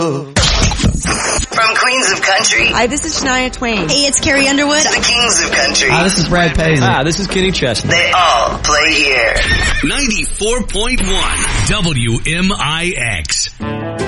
From Queens of Country. Hi, this is Shania Twain. Hey, it's Carrie Underwood. To the Kings of Country. Hi, this is Brad Paisley. Hi, this is Kenny Chesney. They all play here. 94.1 WMIX.